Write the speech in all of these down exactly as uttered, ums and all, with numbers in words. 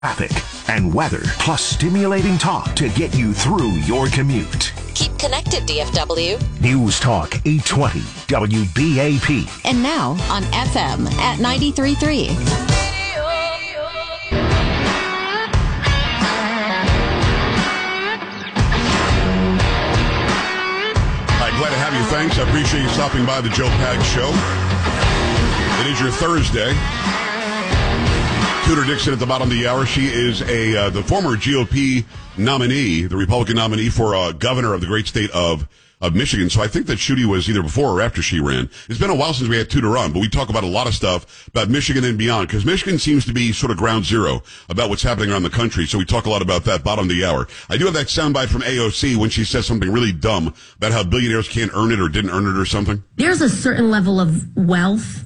Traffic and weather, plus stimulating talk to get you through your commute. Keep connected, D F W. News Talk eight twenty W B A P. And now on F M at ninety-three point three. Hi, glad to have you. Thanks. I appreciate you stopping by the Joe Pags Show. It is your Thursday. Tudor Dixon at the bottom of the hour. She is a uh, the former G O P nominee, the Republican nominee for uh, governor of the great state of of Michigan. So I think that Shooty was either before or after she ran. It's been a while since we had Tudor on, but we talk about a lot of stuff about Michigan and beyond, because Michigan seems to be sort of ground zero about what's happening around the country. So we talk a lot about that bottom of the hour. I do have that soundbite from A O C when she says something really dumb about how billionaires can't earn it or didn't earn it or something. There's a certain level of wealth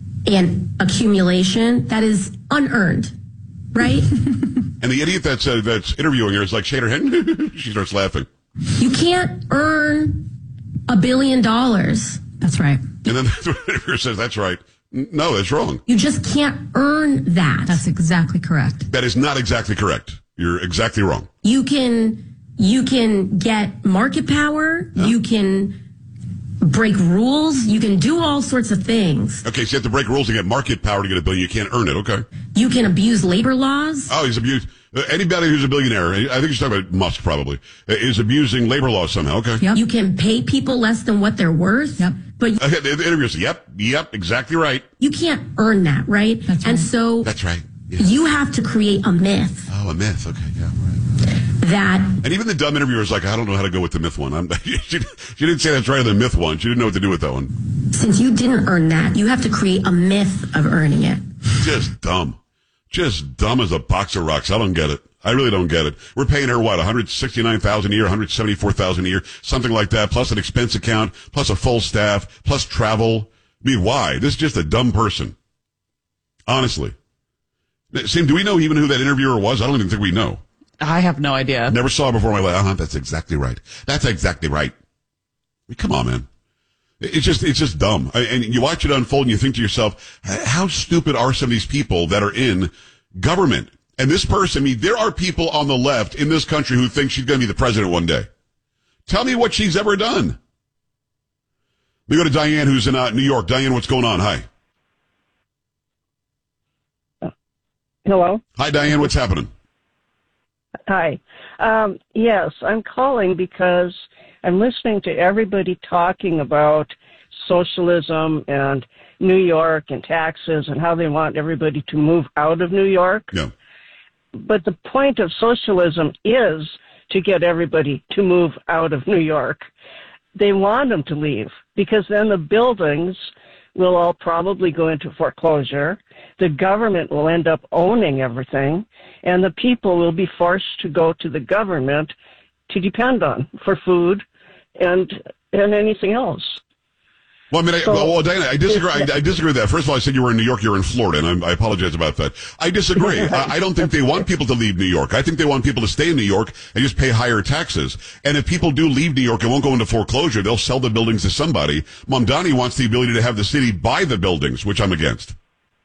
and accumulation that is unearned, right? And the idiot that's uh, that's interviewing her is like, shake her head. She starts laughing. You can't earn a billion dollars. That's right. And then the interviewer says, that's right. No, that's wrong. You just can't earn that. That's exactly correct. That is not exactly correct. You're exactly wrong. You can you can get market power. Yeah. You can break rules. You can do all sorts of things. Okay, so you have to break rules to get market power to get a billion. You can't earn it. Okay. You can abuse labor laws. Oh, he's abused. Uh, anybody who's a billionaire, I think he's talking about Musk probably, uh, is abusing labor laws somehow. Okay. Yep. You can pay people less than what they're worth. Yep. But Okay, the, the interviewer says, yep, yep, exactly right. you can't earn that, right? That's and right. so That's right. Yeah. you have to create a myth Oh, a myth. Okay, yeah, right. that And even the dumb interviewer is like, I don't know how to go with the myth one. I'm, she, she didn't say that's right or the myth one. She didn't know what to do with that one. since you didn't earn that, you have to create a myth of earning it. Just dumb. Just dumb as a box of rocks. I don't get it. I really don't get it. We're paying her, what, one hundred sixty-nine thousand dollars a year, one hundred seventy-four thousand dollars a year, something like that, plus an expense account, plus a full staff, plus travel. I mean, why? This is just a dumb person. Honestly. Sam, do we know even who that interviewer was? I don't even think we know. I have no idea. Never saw her before in my life. Uh-huh, that's exactly right. That's exactly right. I mean, come on, man. It's just, it's just dumb. I- And you watch it unfold and you think to yourself, how stupid are some of these people that are in government? And this person, I mean, there are people on the left in this country who think she's going to be the president one day. Tell me what she's ever done. We go to Diane, who's in uh, New York. Diane, what's going on? Hi. Hello? Hi, Diane. What's happening? Hi. Um, yes, I'm calling because I'm listening to everybody talking about socialism and New York and taxes and how they want everybody to move out of New York. Yeah. But the point of socialism is to get everybody to move out of New York. They want them to leave because then the buildings will all probably go into foreclosure. The government will end up owning everything, and the people will be forced to go to the government to depend on for food and and anything else. Well, I mean, I, So- well, Diana, I disagree. I, I disagree with that. First of all, I said you were in New York. You're in Florida, and I, I apologize about that. I disagree. I, I don't think they want people to leave New York. I think they want people to stay in New York and just pay higher taxes. And if people do leave New York and won't go into foreclosure, they'll sell the buildings to somebody. Mamdani wants the ability to have the city buy the buildings, which I'm against.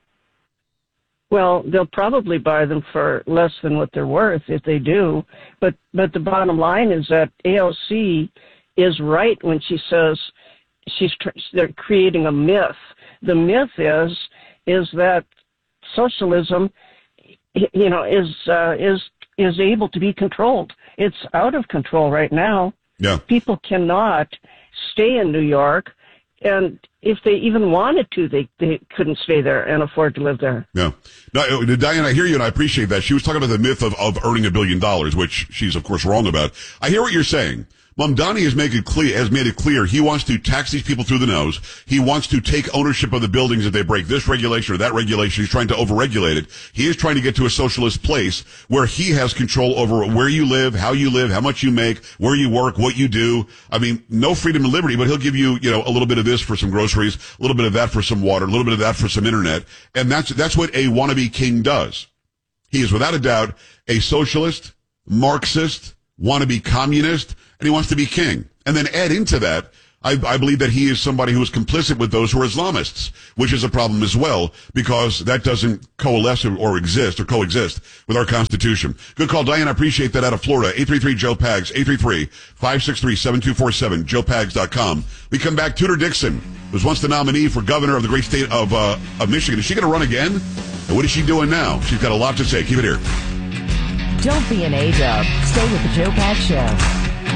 Well, they'll probably buy them for less than what they're worth if they do. But but the bottom line is that A O C is right when she says she's tr- they're creating a myth. The myth is is that socialism, you know, is uh, is is able to be controlled. It's out of control right now. Yeah. People cannot stay in New York, and if they even wanted to, they, they couldn't stay there and afford to live there. Yeah. No, Diane, I hear you, and I appreciate that. She was talking about the myth of, of earning a billion dollars, which she's, of course, wrong about. I hear what you're saying. Mamdani has made it clear, has made it clear he wants to tax these people through the nose. He wants to take ownership of the buildings if they break this regulation or that regulation. He's trying to overregulate it. He is trying to get to a socialist place where he has control over where you live, how you live, how much you make, where you work, what you do. I mean, no freedom and liberty, but he'll give you, you know, a little bit of this for some groceries, a little bit of that for some water, a little bit of that for some internet. And that's, that's what a wannabe king does. He is without a doubt a socialist, Marxist, wannabe communist, and he wants to be king. And then add into that I, I believe that he is somebody who is complicit with those who are Islamists, which is a problem as well, because that doesn't coalesce or exist or coexist with our Constitution. Good call, Diane. I appreciate that out of Florida. eight three three, Joe Pags, eight three three, five six three, seven two four seven, joe pags dot com. We come back. Tudor Dixon was once the nominee for governor of the great state of, uh, of Michigan. Is she going to run again? And what is she doing now? She's got a lot to say. Keep it here. Don't be an A-dub. Stay with the Joe Pags Show.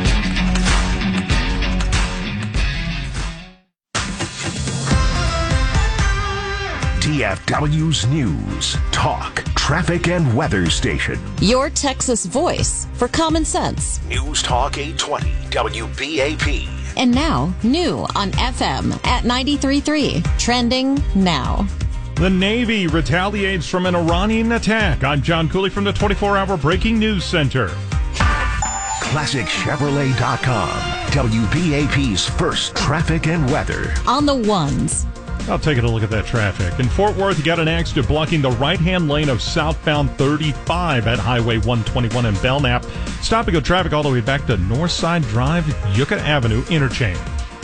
D F W's News, Talk, Traffic, and Weather Station. Your Texas voice for common sense. News Talk eight twenty, W B A P. And now, new on F M at ninety-three point three. Trending now. The Navy retaliates from an Iranian attack. I'm John Cooley from the twenty-four hour Breaking News Center. Classic Chevrolet dot com, W B A P's first traffic and weather. On the ones. I'll take a look at that traffic. In Fort Worth, you got an accident blocking the right-hand lane of southbound thirty-five at Highway one twenty-one in Belknap. Stop-and-go traffic all the way back to Northside Drive, Yucca Avenue interchange.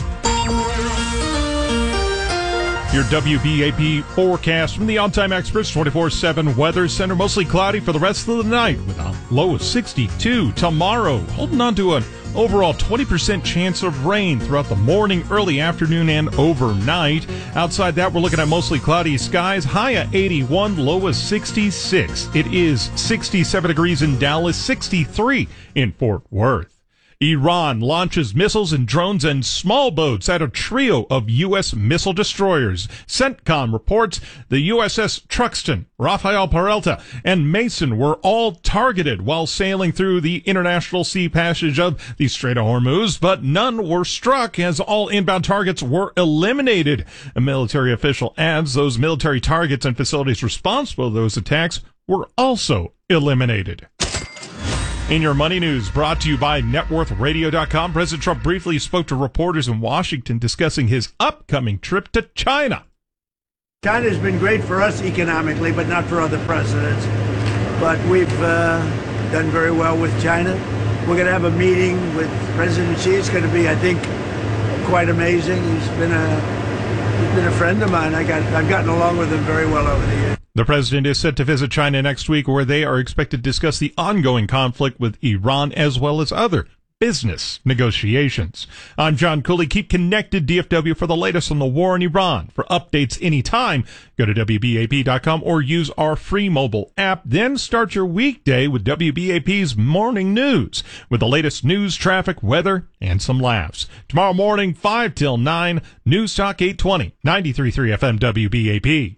Your W B A P forecast from the On-Time Experts twenty-four seven Weather Center. Mostly cloudy for the rest of the night with a low of sixty-two. Tomorrow, holding on to an overall twenty percent chance of rain throughout the morning, early afternoon, and overnight. Outside that, we're looking at mostly cloudy skies. High at eighty-one, low of sixty-six. It is sixty-seven degrees in Dallas, sixty-three in Fort Worth. Iran launches missiles and drones and small boats at a trio of U S missile destroyers. CENTCOM reports the U S S Truxtun, Rafael Peralta, and Mason were all targeted while sailing through the international sea passage of the Strait of Hormuz, but none were struck as all inbound targets were eliminated. A military official adds those military targets and facilities responsible for those attacks were also eliminated. In your money news, brought to you by net worth radio dot com, President Trump briefly spoke to reporters in Washington discussing his upcoming trip to China. China's been great for us economically, but not for other presidents. But we've uh, done very well with China. We're going to have a meeting with President Xi. It's going to be, I think, quite amazing. He's been a he's been a friend of mine. I got I've gotten along with him very well over the years. The president is set to visit China next week, where they are expected to discuss the ongoing conflict with Iran as well as other business negotiations. I'm John Cooley. Keep connected, D F W, for the latest on the war in Iran. For updates anytime, go to W B A P dot com or use our free mobile app. Then start your weekday with W B A P's Morning News, with the latest news, traffic, weather, and some laughs. Tomorrow morning, five till nine, News Talk eight twenty, ninety-three point three F M W B A P.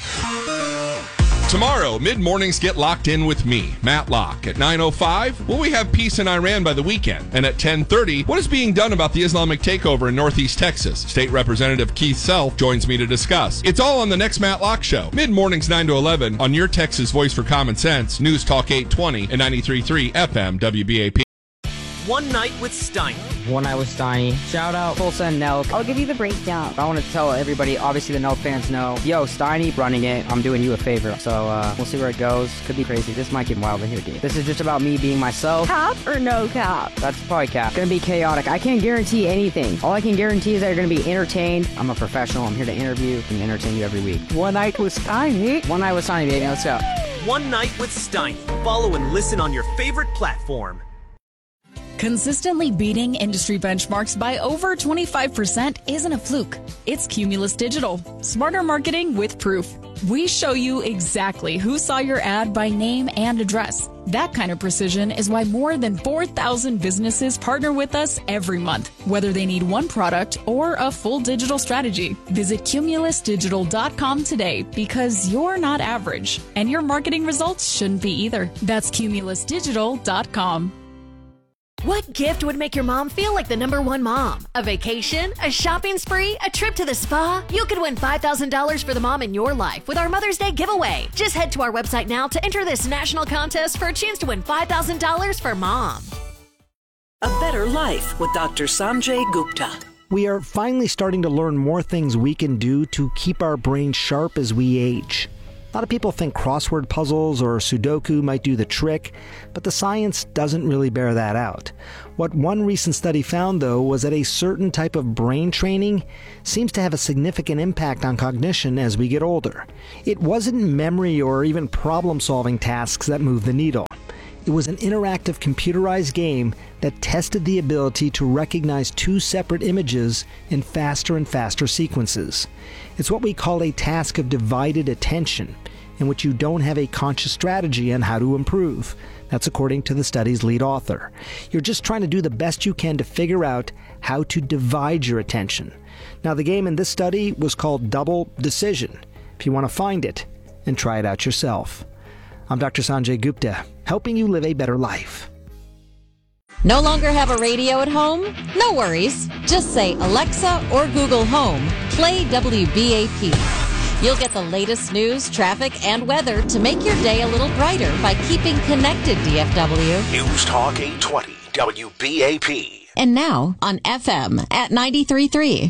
Tomorrow, mid-mornings get locked in with me, Matt Locke. At nine oh five, will we have peace in Iran by the weekend? And at ten thirty, what is being done about the Islamic takeover in Northeast Texas? State Representative Keith Self joins me to discuss. It's all on the next Matt Locke Show. Mid-mornings nine to eleven on your Texas voice for common sense, News Talk eight twenty and ninety-three point three F M W B A P. One Night with Steiny. One Night with Steiny. Shout out Tulsa and Nelk. I'll give you the breakdown. I want to tell everybody, obviously the Nelk fans know, yo, Steiny running it. I'm doing you a favor. So uh, we'll see where it goes. Could be crazy. This might get wild in here, dude. This is just about me being myself. Cap or no cap? That's probably cap. It's gonna be chaotic. I can't guarantee anything. All I can guarantee is that you're gonna be entertained. I'm a professional. I'm here to interview and entertain you every week. One Night with Steiny. One Night with Steiny, baby. Let's go. One Night with Steiny. Follow and listen on your favorite platform. Consistently beating industry benchmarks by over twenty-five percent isn't a fluke. It's Cumulus Digital. Smarter marketing with proof. We show you exactly who saw your ad by name and address. That kind of precision is why more than four thousand businesses partner with us every month, whether they need one product or a full digital strategy. Visit cumulus digital dot com today, because you're not average, and your marketing results shouldn't be either. That's cumulus digital dot com. What gift would make your mom feel like the number one mom? A vacation? A shopping spree? A trip to the spa? You could win five thousand dollars for the mom in your life with our Mother's Day giveaway. Just head to our website now to enter this national contest for a chance to win five thousand dollars for mom. A Better Life with Doctor Sanjay Gupta. We are finally starting to learn more things we can do to keep our brains sharp as we age. lot of people think crossword puzzles or Sudoku might do the trick, but the science doesn't really bear that out. What one recent study found, though, was that a certain type of brain training seems to have a significant impact on cognition as we get older. It wasn't memory or even problem-solving tasks that moved the needle. It was an interactive computerized game that tested the ability to recognize two separate images in faster and faster sequences. It's what we call a task of divided attention, in which you don't have a conscious strategy on how to improve. That's according to the study's lead author. You're just trying to do the best you can to figure out how to divide your attention. Now, the game in this study was called Double Decision, if you want to find it and try it out yourself. I'm Doctor Sanjay Gupta, helping you live a better life. No longer have a radio at home? No worries. Just say, Alexa or Google Home, play W B A P. You'll get the latest news, traffic, and weather to make your day a little brighter by keeping connected, D F W. News Talk eight twenty, W B A P. And now on F M at ninety-three point three.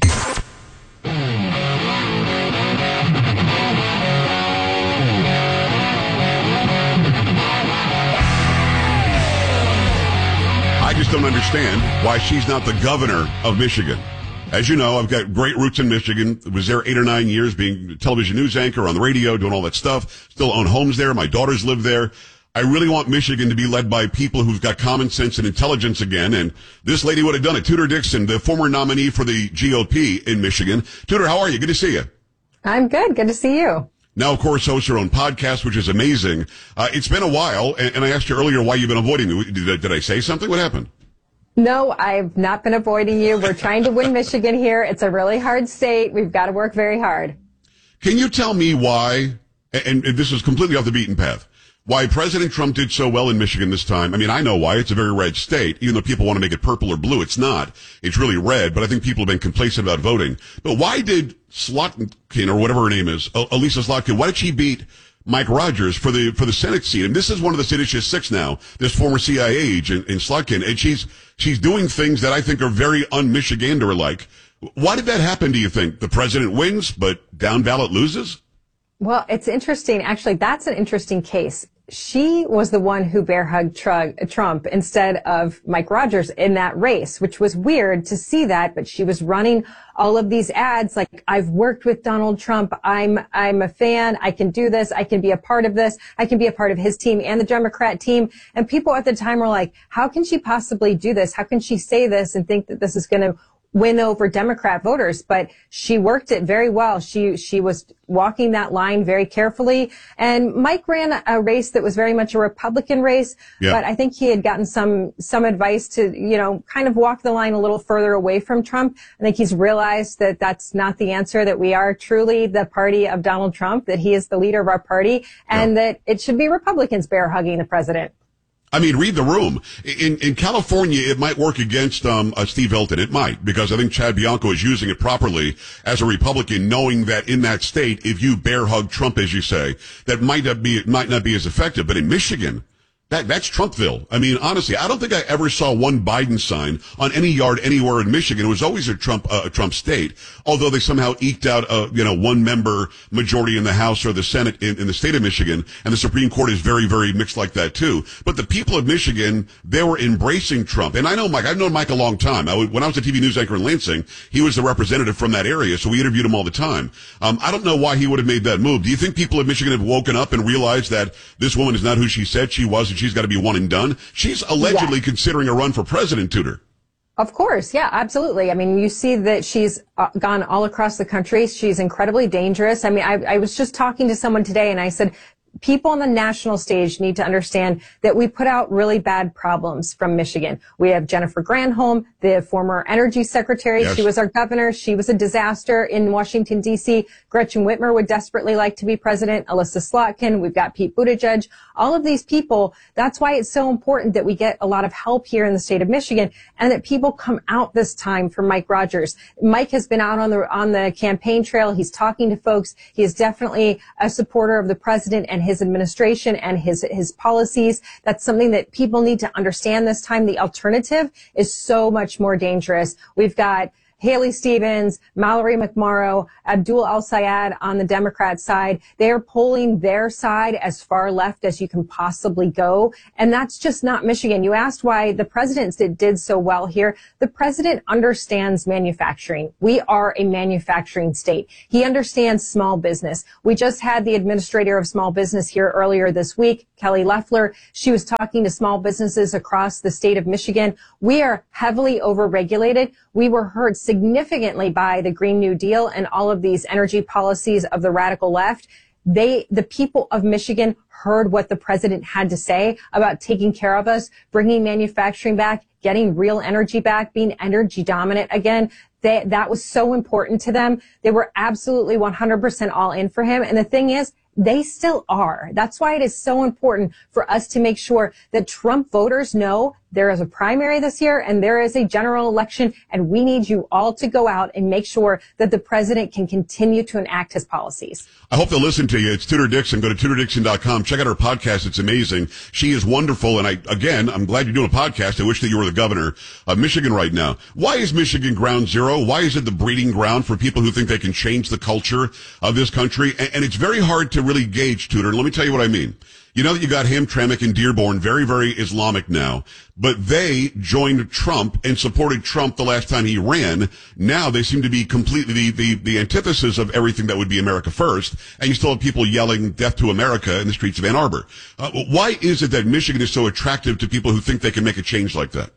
I just don't understand why she's not the governor of Michigan. As you know, I've got great roots in Michigan. Was there eight or nine years being a television news anchor on the radio, doing all that stuff. Still own homes there. My daughters live there. I really want Michigan to be led by people who've got common sense and intelligence again. And this lady would have done it. Tudor Dixon, the former nominee for the G O P in Michigan. Tudor, how are you? Good to see you. I'm good. Good to see you. Now, of course, hosts her own podcast, which is amazing. Uh, it's been a while, and, and I asked you earlier why you've been avoiding me. Did, I- did I say something? What happened? No, I've not been avoiding you. We're trying to win Michigan here. It's a really hard state. We've got to work very hard. Can you tell me why, and, and this is completely off the beaten path, why President Trump did so well in Michigan this time? I mean, I know why. It's a very red state. Even though people want to make it purple or blue, it's not. It's really red, but I think people have been complacent about voting. But why did Slotkin, or whatever her name is, Elisa Slotkin, why did she beat Mike Rogers for the for the Senate seat? And this is one of the seditious six now, this former C I A agent in Slotkin, and she's she's doing things that I think are very un-Michigander-like. Why did that happen, do you think? The president wins, but down ballot loses? Well, it's interesting. Actually, that's an interesting case. She was the one who bear hugged Trump instead of Mike Rogers in that race, which was weird to see that. But she was running all of these ads like, I've worked with Donald Trump. I'm, I'm a fan. I can do this. I can be a part of this. I can be a part of his team and the Democrat team. And people at the time were like, how can she possibly do this? How can she say this and think that this is going to win over Democrat voters? But she worked it very well. She, she was walking that line very carefully. And Mike ran a race that was very much a Republican race. Yeah. But I think he had gotten some, some advice to, you know, kind of walk the line a little further away from Trump. I think he's realized that that's not the answer, that we are truly the party of Donald Trump, that he is the leader of our party, and yeah. that it should be Republicans bear hugging the president. I mean, read the room. In in California, it might work against um uh, Steve Hilton. It might, because I think Chad Bianco is using it properly as a Republican, knowing that in that state, if you bear hug Trump, as you say, that might not be might not be as effective. But in Michigan, that that's Trumpville. I mean, honestly, I don't think I ever saw one Biden sign on any yard anywhere in Michigan. It was always a Trump uh, a Trump state, although they somehow eked out a you know one member majority in the House or the Senate in, in the state of Michigan, and the Supreme Court is very very mixed like that too. But the people of Michigan, they were embracing Trump, and I know Mike. I've known Mike a long time. I would, when I was a T V news anchor in Lansing, he was the representative from that area, so we interviewed him all the time. Um, I don't know why he would have made that move. Do you think people of Michigan have woken up and realized that this woman is not who she said she was? She's got to be one and done. She's allegedly yes. considering a run for president, Tudor. Of course. Yeah, absolutely. I mean, you see that she's uh, gone all across the country. She's incredibly dangerous. I mean, I, I was just talking to someone today and I said, people on the national stage need to understand that we put out really bad problems from Michigan. We have Jennifer Granholm, the former energy secretary. Yes. She was our governor. She was a disaster in Washington, D C. Gretchen Whitmer would desperately like to be president. Elissa Slotkin. We've got Pete Buttigieg. All of these people. That's why it's so important that we get a lot of help here in the state of Michigan and that people come out this time for Mike Rogers. Mike has been out on the, on the campaign trail. He's talking to folks. He is definitely a supporter of the president and his administration and his his policies. That's something that people need to understand this time. The alternative is so much more dangerous. We've got Haley Stevens, Mallory McMorrow, Abdul Al-Sayed on the Democrat side. They're polling their side as far left as you can possibly go. And that's just not Michigan. You asked why the president did, did so well here. The president understands manufacturing. We are a manufacturing state. He understands small business. We just had the administrator of small business here earlier this week, Kelly Loeffler. She was talking to small businesses across the state of Michigan. We are heavily overregulated. We were hurt significantly by the Green New Deal and all of these energy policies of the radical left. They, the people of Michigan heard what the president had to say about taking care of us, bringing manufacturing back, getting real energy back, being energy dominant again. They, that was so important to them. They were absolutely one hundred percent all in for him. And the thing is, they still are. That's why it is so important for us to make sure that Trump voters know there is a primary this year and there is a general election, and we need you all to go out and make sure that the president can continue to enact his policies. I hope they'll listen to you. It's Tudor Dixon. Go to tudor dixon dot com. Check out her podcast. It's amazing. She is wonderful. And I, again, I'm glad you're doing a podcast. I wish that you were the governor of Michigan right now. Why is Michigan ground zero? Why is it the breeding ground for people who think they can change the culture of this country? And, and it's very hard to really gauge, Tudor. Let me tell you what I mean. You know that you got Hamtramck and Dearborn, very, very Islamic now, but they joined Trump and supported Trump the last time he ran. Now they seem to be completely the, the, the antithesis of everything that would be America first, and you still have people yelling death to America in the streets of Ann Arbor. Uh, why is it that Michigan is so attractive to people who think they can make a change like that?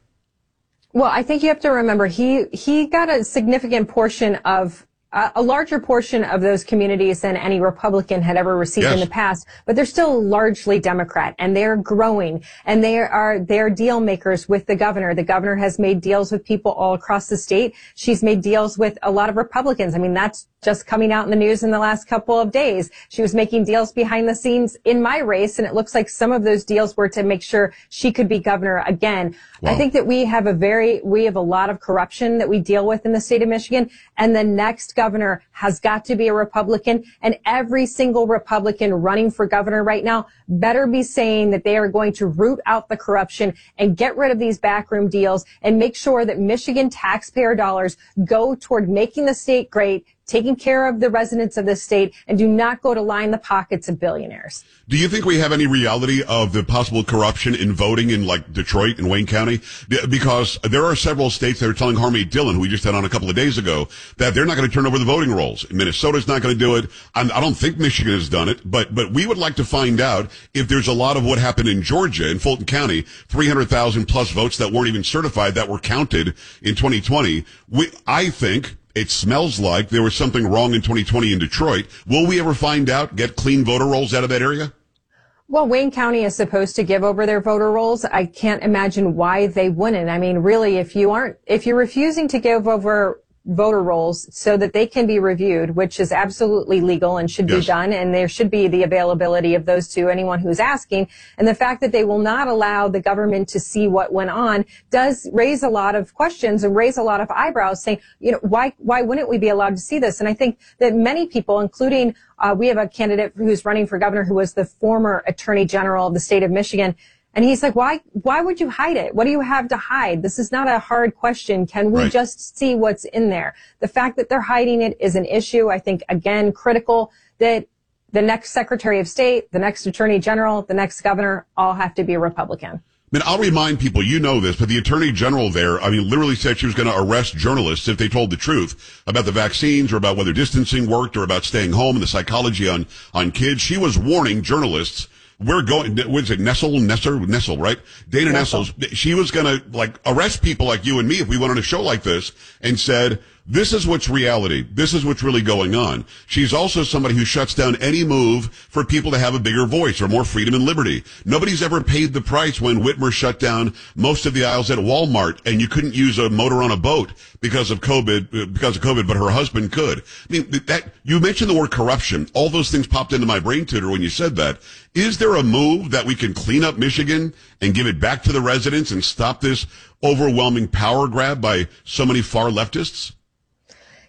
Well, I think you have to remember he, he got a significant portion of a larger portion of those communities than any Republican had ever received yes. in the past, but they're still largely Democrat, and they're growing, and they are, they're deal makers with the governor. The governor has made deals with people all across the state. She's made deals with a lot of Republicans. I mean, that's just coming out in the news in the last couple of days. She was making deals behind the scenes in my race, and it looks like some of those deals were to make sure she could be governor again. Wow. I think that we have a very, we have a lot of corruption that we deal with in the state of Michigan, and the next governor has got to be a Republican, and every single Republican running for governor right now better be saying that they are going to root out the corruption and get rid of these backroom deals and make sure that Michigan taxpayer dollars go toward making the state great, taking care of the residents of this state, and do not go to line the pockets of billionaires. Do you think we have any reality of the possible corruption in voting in like Detroit and Wayne County? Because there are several states that are telling Harmeet Dillon, who we just had on a couple of days ago, that they're not going to turn over the voting rolls. Minnesota's not going to do it. I'm, I don't think Michigan has done it, but but we would like to find out if there's a lot of what happened in Georgia, in Fulton County, three hundred thousand plus votes that weren't even certified that were counted in twenty twenty. We, I think it smells like there was something wrong in twenty twenty in Detroit. Will we ever find out, get clean voter rolls out of that area? Well, Wayne County is supposed to give over their voter rolls. I can't imagine why they wouldn't. I mean, really, if you aren't, if you're refusing to give over voter rolls so that they can be reviewed, which is absolutely legal and should yes. be done, and there should be the availability of those to anyone who's asking. And the fact that they will not allow the government to see what went on does raise a lot of questions and raise a lot of eyebrows, saying, you know, why why wouldn't we be allowed to see this? And I think that many people, including uh, we have a candidate who's running for governor who was the former attorney general of the state of Michigan. And he's like, why, why would you hide it? What do you have to hide? This is not a hard question. Can we right. just see what's in there? The fact that they're hiding it is an issue. I think, again, critical that the next Secretary of State, the next Attorney General, the next governor all have to be a Republican. I mean, I'll remind people, you know this, but the Attorney General there, I mean, literally said she was going to arrest journalists if they told the truth about the vaccines or about whether distancing worked or about staying home and the psychology on, on kids. She was warning journalists. We're going, what is it, Nessel, Nesser, Nessel, right? Dana Nessel. Nessels. She was going to, like, arrest people like you and me if we went on a show like this and said, this is what's reality. This is what's really going on. She's also somebody who shuts down any move for people to have a bigger voice or more freedom and liberty. Nobody's ever paid the price when Whitmer shut down most of the aisles at Walmart and you couldn't use a motor on a boat because of COVID, because of COVID, but her husband could. I mean, that, you mentioned the word corruption. All those things popped into my brain, Tudor, when you said that. Is there a move that we can clean up Michigan and give it back to the residents and stop this overwhelming power grab by so many far leftists?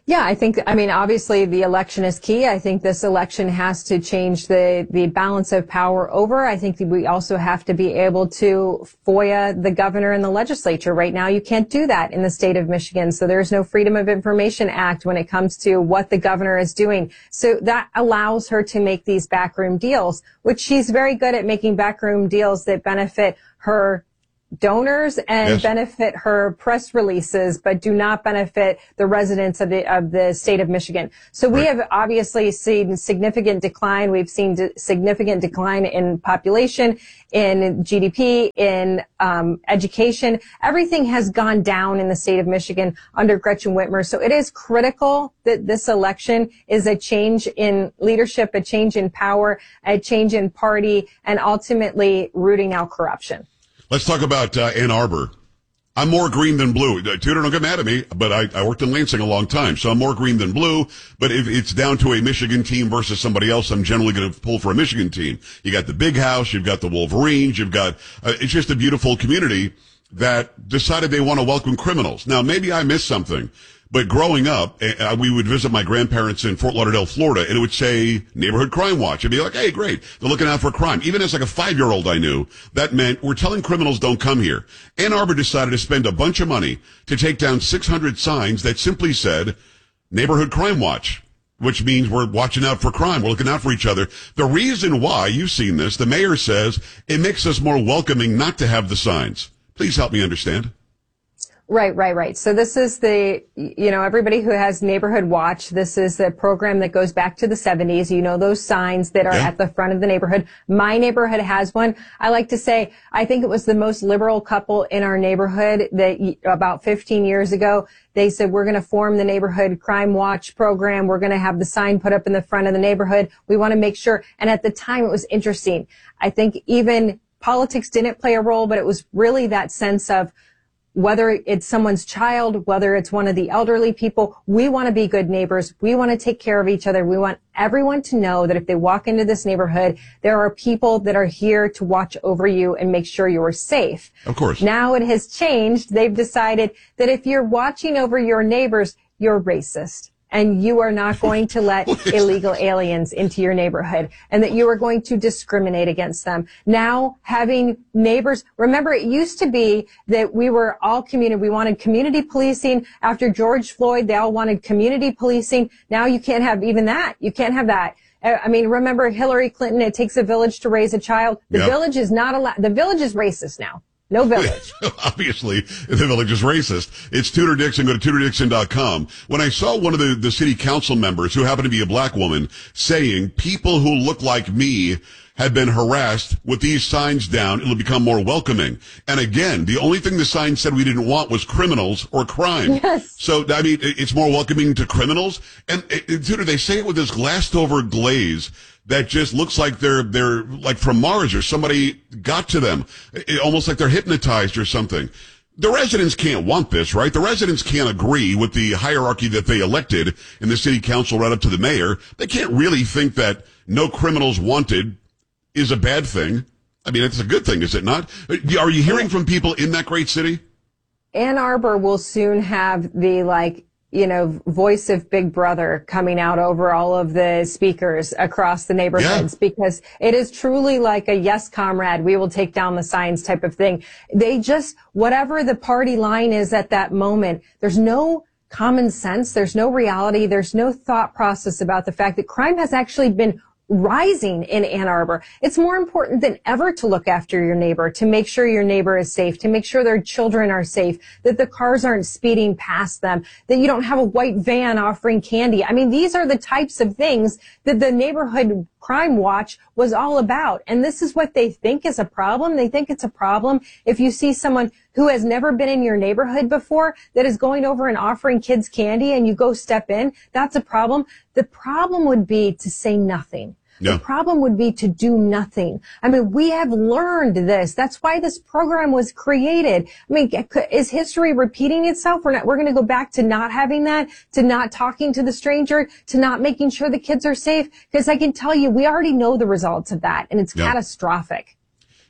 Yeah, I think, I mean, obviously the election is key. I think this election has to change the, the balance of power over. I think that we also have to be able to FOIA the governor and the legislature. Right now, you can't do that in the state of Michigan. So there's no Freedom of Information Act when it comes to what the governor is doing. So that allows her to make these backroom deals, which she's very good at making backroom deals that benefit her donors and yes. benefit her press releases, but do not benefit the residents of the of the state of Michigan. So we right. have obviously seen significant decline. We've seen de- significant decline in population, in G D P, in um, education. Everything has gone down in the state of Michigan under Gretchen Whitmer. So it is critical that this election is a change in leadership, a change in power, a change in party, and ultimately rooting out corruption. Let's talk about uh, Ann Arbor. I'm more green than blue. Tudor, don't get mad at me, but I, I worked in Lansing a long time, so I'm more green than blue. But if it's down to a Michigan team versus somebody else, I'm generally going to pull for a Michigan team. You got the Big House, you've got the Wolverines, you've got, uh, it's just a beautiful community that decided they want to welcome criminals. Now, maybe I missed something, but growing up, uh, we would visit my grandparents in Fort Lauderdale, Florida, and it would say Neighborhood Crime Watch. It'd be like, hey, great, they're looking out for crime. Even as like a five-year-old, I knew that meant we're telling criminals don't come here. Ann Arbor decided to spend a bunch of money to take down six hundred signs that simply said Neighborhood Crime Watch, which means we're watching out for crime. We're looking out for each other. The reason why, you've seen this, the mayor says it makes us more welcoming not to have the signs. Please help me understand. Right, right, right. So this is the, you know, everybody who has Neighborhood Watch, this is the program that goes back to the seventies. You know, those signs that are yeah. at the front of the neighborhood. My neighborhood has one. I like to say, I think it was the most liberal couple in our neighborhood that about fifteen years ago, they said, we're going to form the Neighborhood Crime Watch program. We're going to have the sign put up in the front of the neighborhood. We want to make sure. And at the time, it was interesting. I think even politics didn't play a role, but it was really that sense of, whether it's someone's child, whether it's one of the elderly people, we want to be good neighbors. We want to take care of each other. We want everyone to know that if they walk into this neighborhood, there are people that are here to watch over you and make sure you're safe. Of course. Now it has changed. They've decided that if you're watching over your neighbors, you're racist. And you are not going to let illegal aliens into your neighborhood, and that you are going to discriminate against them. Now, having neighbors, remember, it used to be that we were all community. We wanted community policing. After George Floyd, they all wanted community policing. Now you can't have even that. You can't have that. I mean, remember Hillary Clinton, it takes a village to raise a child. The yep. village is not allowed. The village is racist now. No village. Obviously, the village is racist. It's Tudor Dixon. Go to tudor dixon dot com. When I saw one of the, the city council members, who happened to be a black woman, saying people who look like me have been harassed, with these signs down, it'll become more welcoming. And again, the only thing the sign said we didn't want was criminals or crime. Yes. So, I mean, it's more welcoming to criminals. And, Tudor, they say it with this glassed over glaze that just looks like they're, they're like from Mars, or somebody got to them. It, almost like they're hypnotized or something. The residents can't want this, right? The residents can't agree with the hierarchy that they elected in the city council right up to the mayor. They can't really think that no criminals wanted is a bad thing. I mean, it's a good thing, is it not? Are you hearing from people in that great city? Ann Arbor will soon have the, like, you know, voice of Big Brother coming out over all of the speakers across the neighborhoods, yeah. because it is truly like a yes, comrade, we will take down the signs type of thing. They just, whatever the party line is at that moment, there's no common sense, there's no reality, there's no thought process about the fact that crime has actually been rising in Ann Arbor. It's more important than ever to look after your neighbor, to make sure your neighbor is safe, to make sure their children are safe, that the cars aren't speeding past them, that you don't have a white van offering candy. I mean, these are the types of things that the Neighborhood Crime Watch was all about. And this is what they think is a problem. They think it's a problem if you see someone who has never been in your neighborhood before that is going over and offering kids candy and you go step in. That's a problem. The problem would be to say nothing. Yeah. The problem would be to do nothing. I mean, we have learned this. That's why this program was created. I mean, is history repeating itself? We're not, we're going to go back to not having that, to not talking to the stranger, to not making sure the kids are safe. Because I can tell you, we already know the results of that, and it's yeah. catastrophic.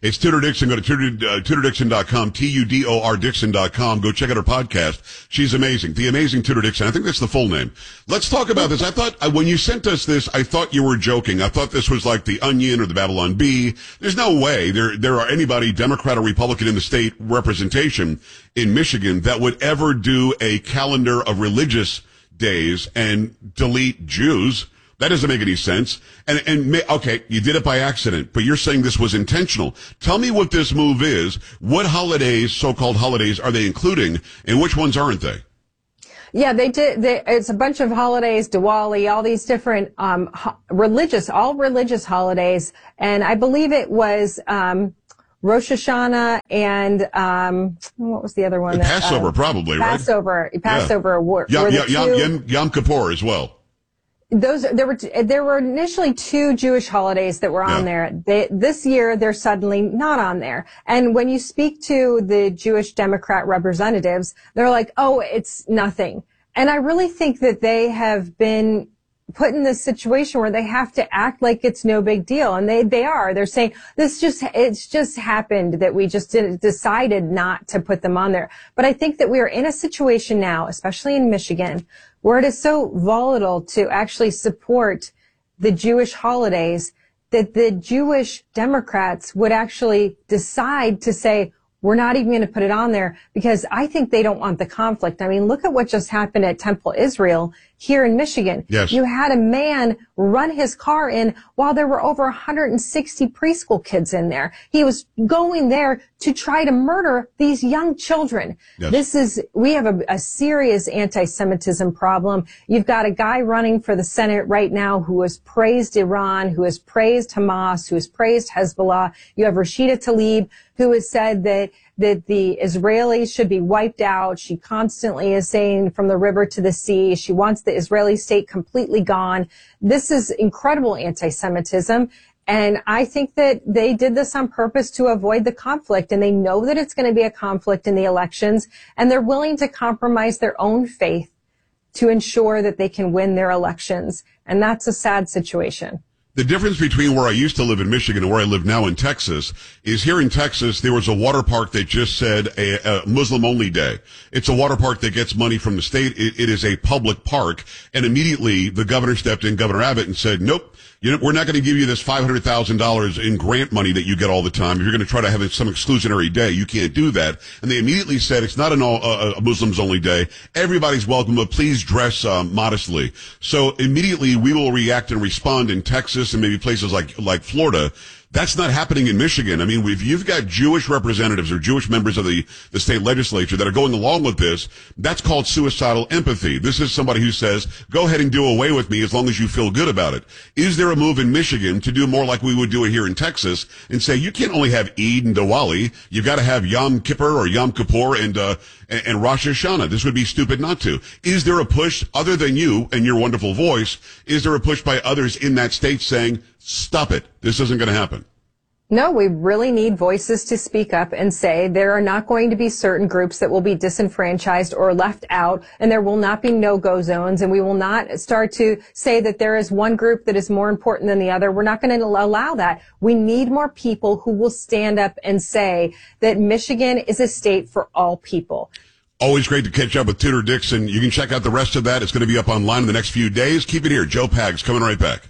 It's Tudor Dixon. Go to Tudor, uh, Tudor Dixon dot com, T U D O R Dixon dot com. Go check out her podcast. She's amazing. The Amazing Tudor Dixon. I think that's the full name. Let's talk about this. I thought, uh, when you sent us this, I thought you were joking. I thought this was like the Onion or the Babylon Bee. There's no way there, there are anybody, Democrat or Republican in the state representation in Michigan, that would ever do a calendar of religious days and delete Jews. That doesn't make any sense. And, and, okay, you did it by accident, but you're saying this was intentional. Tell me what this move is. What holidays, so-called holidays, are they including, and which ones aren't they? Yeah, they did. They, it's a bunch of holidays, Diwali, all these different, um, ho- religious, all religious holidays. And I believe it was, um, Rosh Hashanah and, um, what was the other one? That, Passover, uh, probably, right? Passover, Passover. Yeah. Were, Yom, were the Yom, two, Yom, Yom Kippur as well. Those there were there were initially two Jewish holidays that were on Yeah. there. They, this year they're suddenly not on there. And when you speak to the Jewish Democrat representatives, they're like, "Oh, it's nothing." And I really think that they have been put in this situation where they have to act like it's no big deal, and they they are. They're saying this just it's just happened that we just did, decided not to put them on there. But I think that we are in a situation now, especially in Michigan, where it is so volatile to actually support the Jewish holidays that the Jewish Democrats would actually decide to say, we're not even going to put it on there, because I think they don't want the conflict. I mean, look at what just happened at Temple Israel here in Michigan. Yes. You had a man run his car in while there were over one hundred sixty preschool kids in there. He was going there to try to murder these young children. Yes. This is, we have a, a serious anti-Semitism problem. You've got a guy running for the Senate right now who has praised Iran, who has praised Hamas, who has praised Hezbollah. You have Rashida Tlaib, who has said that that the Israelis should be wiped out. She constantly is saying from the river to the sea. She wants the Israeli state completely gone. This is incredible anti-Semitism. And I think that they did this on purpose to avoid the conflict. And they know that it's going to be a conflict in the elections. And they're willing to compromise their own faith to ensure that they can win their elections. And that's a sad situation. The difference between where I used to live in Michigan and where I live now in Texas is here in Texas, there was a water park that just said a, a Muslim-only day. It's a water park that gets money from the state. It, it is a public park. And immediately the governor stepped in, Governor Abbott, and said, nope, you know, we're not going to give you this five hundred thousand dollars in grant money that you get all the time. If you're going to try to have some exclusionary day, you can't do that. And they immediately said it's not an all, uh, a Muslims-only day. Everybody's welcome, but please dress um, modestly. So immediately we will react and respond in Texas and maybe places like like Florida. That's not happening in Michigan. I mean, if you've got Jewish representatives or Jewish members of the, the state legislature that are going along with this, that's called suicidal empathy. This is somebody who says, go ahead and do away with me as long as you feel good about it. Is there a move in Michigan to do more like we would do it here in Texas and say, you can't only have Eid and Diwali, you've got to have Yom Kippur or Yom Kippur and, uh, and, and Rosh Hashanah. This would be stupid not to. Is there a push, other than you and your wonderful voice, is there a push by others in that state saying, stop it, this isn't going to happen? No, we really need voices to speak up and say there are not going to be certain groups that will be disenfranchised or left out, and there will not be no-go zones, and we will not start to say that there is one group that is more important than the other. We're not going to allow that. We need more people who will stand up and say that Michigan is a state for all people. Always great to catch up with Tudor Dixon. You can check out the rest of that. It's going to be up online in the next few days. Keep it here. Joe Pags coming right back.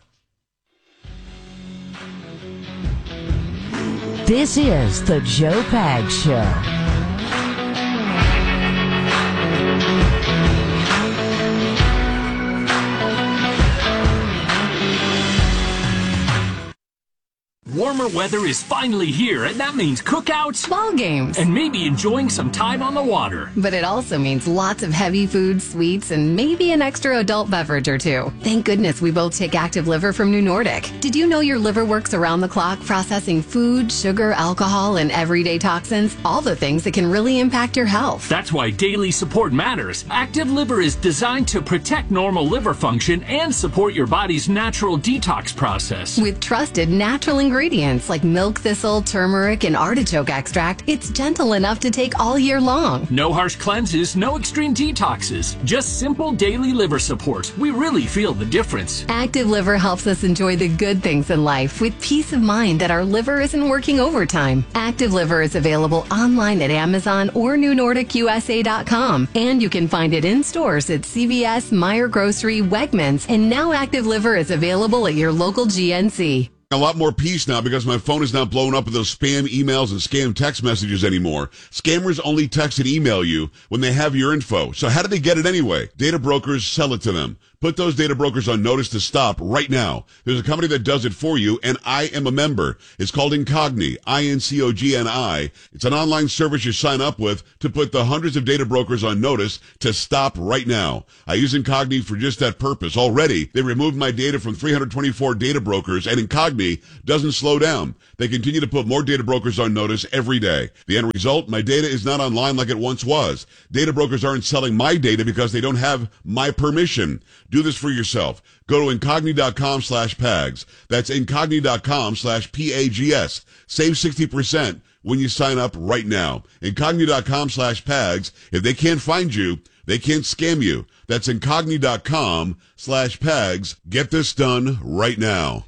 This is the Joe Pags Show. Warmer weather is finally here, and that means cookouts, ball games, and maybe enjoying some time on the water. But it also means lots of heavy food, sweets, and maybe an extra adult beverage or two. Thank goodness we both take Active Liver from New Nordic. Did you know your liver works around the clock processing food, sugar, alcohol, and everyday toxins? All the things that can really impact your health. That's why daily support matters. Active Liver is designed to protect normal liver function and support your body's natural detox process. With trusted natural ingredients ingredients like milk thistle, turmeric, and artichoke extract, it's gentle enough to take all year long. No harsh cleanses, no extreme detoxes, just simple daily liver support. We really feel the difference. Active Liver helps us enjoy the good things in life with peace of mind that our liver isn't working overtime. Active Liver is available online at Amazon or new nordic u s a dot com, and you can find it in stores at C V S, Meijer Grocery, Wegmans, and now Active Liver is available at your local G N C. A lot more peace now because my phone is not blown up with those spam emails and scam text messages anymore. Scammers only text and email you when they have your info. So how do they get it anyway? Data brokers sell it to them. Put those data brokers on notice to stop right now. There's a company that does it for you, and I am a member. It's called Incogni, I N C O G N I. It's an online service you sign up with to put the hundreds of data brokers on notice to stop right now. I use Incogni for just that purpose. Already, they removed my data from three hundred twenty-four data brokers, and Incogni doesn't slow down. They continue to put more data brokers on notice every day. The end result, my data is not online like it once was. Data brokers aren't selling my data because they don't have my permission. Do this for yourself. Go to Incogni.com slash PAGS. That's Incogni.com slash P A G S. Save sixty percent when you sign up right now. Incogni.com slash PAGS. If they can't find you, they can't scam you. That's Incogni.com slash PAGS. Get this done right now.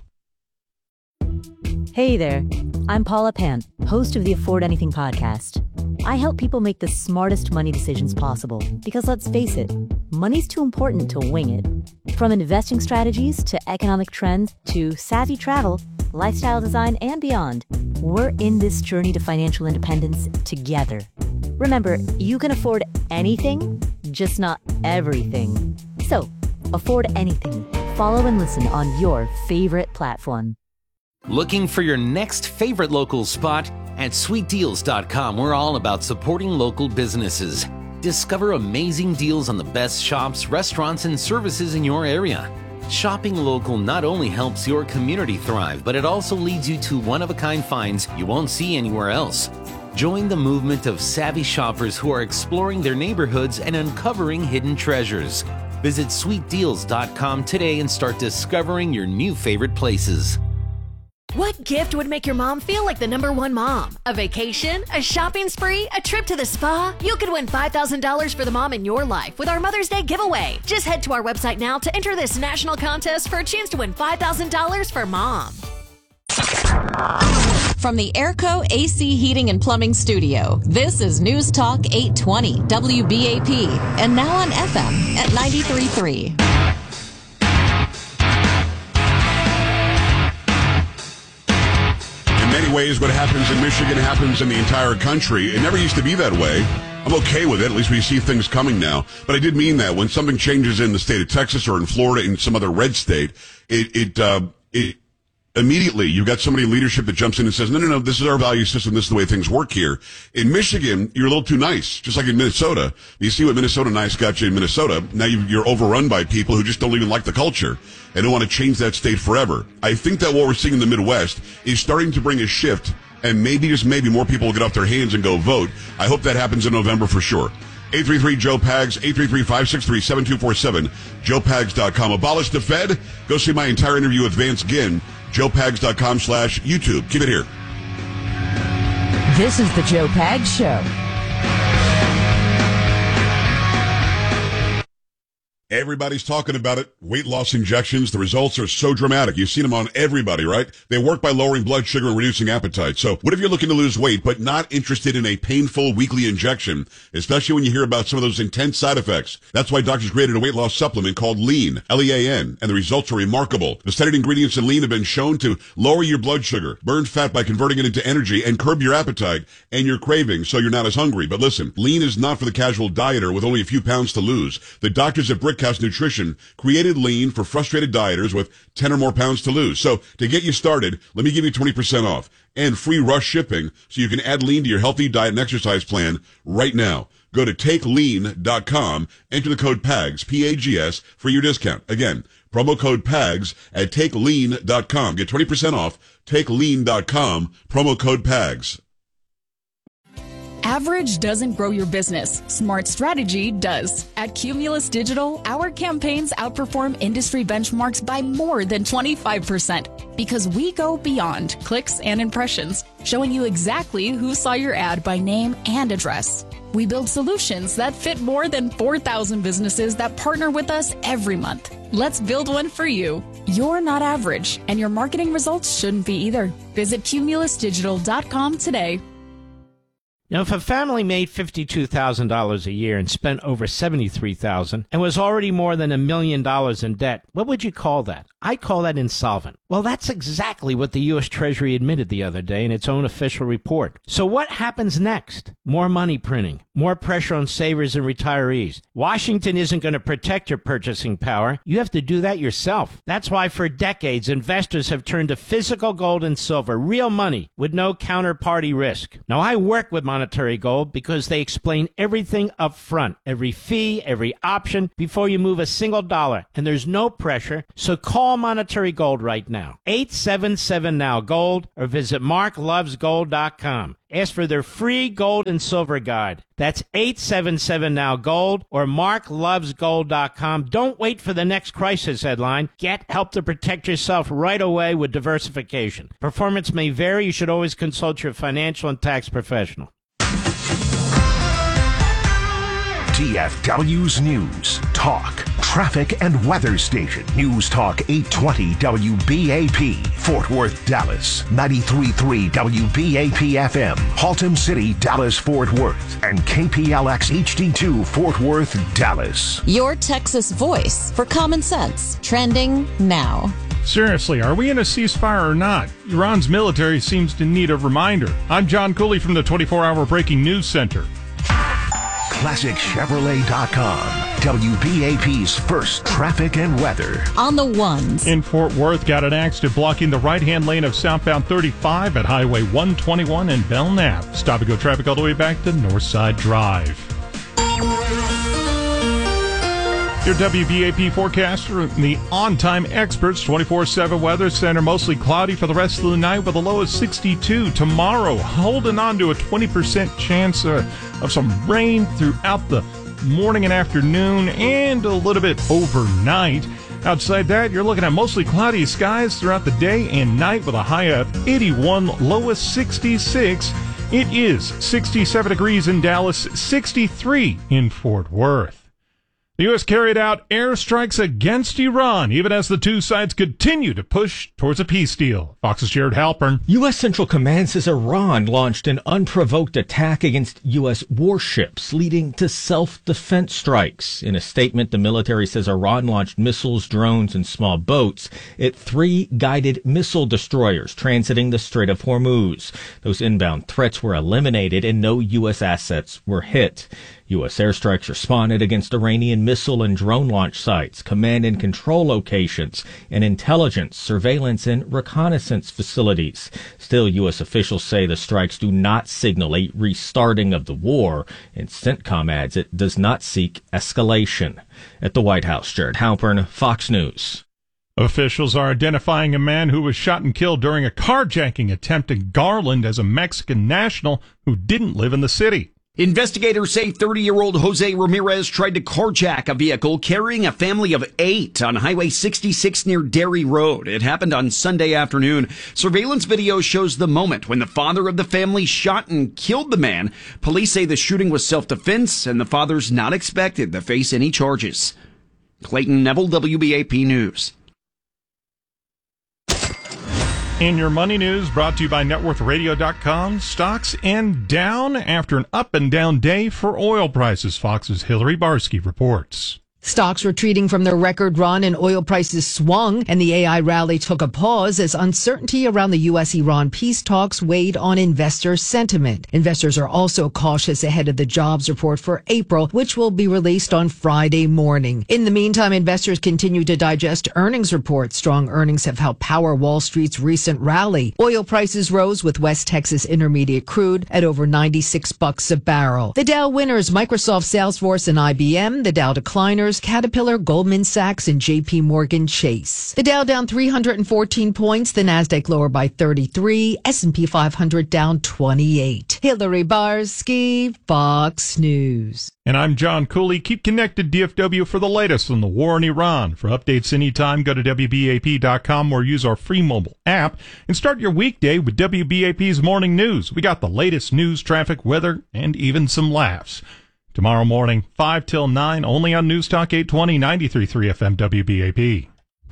Hey there, I'm Paula Pant, host of the Afford Anything podcast. I help people make the smartest money decisions possible because, let's face it, money's too important to wing it. From investing strategies to economic trends to savvy travel, lifestyle design, and beyond, we're in this journey to financial independence together. Remember, you can afford anything, just not everything. So, afford anything. Follow and listen on your favorite platform. Looking for your next favorite local spot? At sweet deals dot com, we're all about supporting local businesses. Discover amazing deals on the best shops, restaurants, and services in your area. Shopping local not only helps your community thrive, but it also leads you to one-of-a-kind finds you won't see anywhere else. Join the movement of savvy shoppers who are exploring their neighborhoods and uncovering hidden treasures. Visit sweet deals dot com today and start discovering your new favorite places. What gift would make your mom feel like the number one mom? A vacation? A shopping spree? A trip to the spa? You could win five thousand dollars for the mom in your life with our Mother's Day giveaway. Just head to our website now to enter this national contest for a chance to win five thousand dollars for mom. From the Airco A C Heating and Plumbing Studio, this is News Talk eight twenty W B A P, and now on F M at ninety-three point three. In many ways, what happens in Michigan happens in the entire country. It never used to be that way. I'm okay with it. At least we see things coming now. But I did mean that when something changes in the state of Texas or in Florida, in some other red state, it, it, uh, it, immediately you've got somebody in leadership that jumps in and says, no, no, no, this is our value system. This is the way things work here. In Michigan, you're a little too nice, just like in Minnesota. You see what Minnesota Nice got you in Minnesota. Now you're overrun by people who just don't even like the culture and don't want to change that state forever. I think that what we're seeing in the Midwest is starting to bring a shift, and maybe, just maybe, more people will get off their hands and go vote. I hope that happens in November for sure. eight three three Joe Pags, eight three three, five six three, seven two four seven, joe pags dot com. Abolish the Fed. Go see my entire interview with Vance Ginn, joe pags dot com slash YouTube. Keep it here. This is the Joe Pags Show. Everybody's talking about it. Weight loss injections. The results are so dramatic. You've seen them on everybody, right? They work by lowering blood sugar and reducing appetite. So what if you're looking to lose weight but not interested in a painful weekly injection, especially when you hear about some of those intense side effects? That's why doctors created a weight loss supplement called Lean, L E A N, and the results are remarkable. The studied ingredients in Lean have been shown to lower your blood sugar, burn fat by converting it into energy, and curb your appetite and your cravings so you're not as hungry. But listen, Lean is not for the casual dieter with only a few pounds to lose. The doctors at Brickhouse Nutrition created Lean for frustrated dieters with ten or more pounds to lose. So to get you started, let me give you twenty percent off and free rush shipping so you can add Lean to your healthy diet and exercise plan right now. Go to take lean dot com, enter the code PAGS, P A G S, for your discount. Again, promo code PAGS at take lean dot com. Get twenty percent off, take lean dot com, promo code PAGS. Average doesn't grow your business. Smart strategy does. At Cumulus Digital, our campaigns outperform industry benchmarks by more than twenty-five percent because we go beyond clicks and impressions, showing you exactly who saw your ad by name and address. We build solutions that fit more than four thousand businesses that partner with us every month. Let's build one for you. You're not average, and your marketing results shouldn't be either. Visit cumulus digital dot com today. Now, if a family made fifty-two thousand dollars a year and spent over seventy-three thousand dollars and was already more than a million dollars in debt, what would you call that? I call that insolvent. Well, that's exactly what the U S Treasury admitted the other day in its own official report. So what happens next? More money printing, more pressure on savers and retirees. Washington isn't going to protect your purchasing power. You have to do that yourself. That's why for decades, investors have turned to physical gold and silver, real money with no counterparty risk. Now, I work with Monetary Gold because they explain everything up front, every fee, every option, before you move a single dollar. And there's no pressure, so call Monetary Gold right now. eight seven seven now gold or visit mark loves gold dot com. Ask for their free gold and silver guide. That's eight seven seven now gold or mark loves gold dot com. Don't wait for the next crisis headline. Get help to protect yourself right away with diversification. Performance may vary. You should always consult your financial and tax professional. T F W's News, Talk, Traffic and Weather Station. News Talk eight twenty W B A P, Fort Worth, Dallas. ninety-three point three W B A P F M, Haltom City, Dallas, Fort Worth. And K P L X H D two, Fort Worth, Dallas. Your Texas voice for common sense. Trending now. Seriously, are we in a ceasefire or not? Iran's military seems to need a reminder. I'm John Cooley from the twenty-four hour Breaking News Center. Classic Chevrolet dot com, W B A P's first traffic and weather. On the ones. In Fort Worth, got an accident blocking the right-hand lane of southbound thirty-five at Highway one twenty-one in Belknap. Stop and go traffic all the way back to Northside Drive. Your W B A P forecast from the On-Time Experts twenty-four seven Weather Center. Mostly cloudy for the rest of the night with a low of sixty-two. Tomorrow, holding on to a twenty percent chance uh, of some rain throughout the morning and afternoon and a little bit overnight. Outside that, you're looking at mostly cloudy skies throughout the day and night with a high of eighty-one, low of sixty-six. It is sixty-seven degrees in Dallas, sixty-three in Fort Worth. The U S carried out airstrikes against Iran, even as the two sides continue to push towards a peace deal. Fox's Jared Halpern. U S. Central Command says Iran launched an unprovoked attack against U S warships, leading to self-defense strikes. In a statement, the military says Iran launched missiles, drones, and small boats at three guided missile destroyers transiting the Strait of Hormuz. Those inbound threats were eliminated and no U S assets were hit. U S airstrikes responded against Iranian missile and drone launch sites, command and control locations, and intelligence, surveillance, and reconnaissance facilities. Still, U S officials say the strikes do not signal a restarting of the war, and CENTCOM adds it does not seek escalation. At the White House, Jared Halpern, Fox News. Officials are identifying a man who was shot and killed during a carjacking attempt in Garland as a Mexican national who didn't live in the city. Investigators say thirty-year-old Jose Ramirez tried to carjack a vehicle carrying a family of eight on Highway sixty-six near Derry Road. It happened on Sunday afternoon. Surveillance video shows the moment when the father of the family shot and killed the man. Police say the shooting was self-defense and the father's not expected to face any charges. Clayton Neville, W B A P News. In your money news, brought to you by net worth radio dot com, stocks end down after an up and down day for oil prices. Fox's Hillary Barsky reports. Stocks retreating from their record run and oil prices swung, and the A I rally took a pause as uncertainty around the U S Iran peace talks weighed on investor sentiment. Investors are also cautious ahead of the jobs report for April, which will be released on Friday morning. In the meantime, investors continue to digest earnings reports. Strong earnings have helped power Wall Street's recent rally. Oil prices rose with West Texas Intermediate crude at over ninety-six bucks a barrel. The Dow winners, Microsoft, Salesforce, and I B M. The Dow decliners, Mars, Caterpillar, Goldman Sachs, and J P Morgan Chase. The Dow down three hundred fourteen points, the Nasdaq lower by thirty-three, S and P five hundred down twenty-eight. Hillary Barsky, Fox News. And I'm John Cooley. Keep connected, D F W, for the latest on the war in Iran. For updates anytime, go to W B A P dot com or use our free mobile app and start your weekday with W B A P's Morning News. We got the latest news, traffic, weather, and even some laughs. Tomorrow morning, five till nine, only on News Talk eight twenty, ninety-three point three F M W B A P.